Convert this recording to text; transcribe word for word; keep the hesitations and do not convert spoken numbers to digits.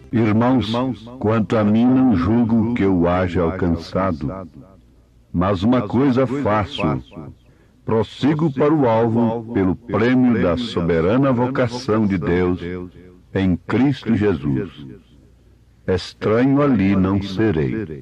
Irmãos, quanto a mim não julgo que eu haja alcançado, mas uma coisa faço, prossigo para o alvo pelo prêmio da soberana vocação de Deus em Cristo Jesus. Estranho ali não serei.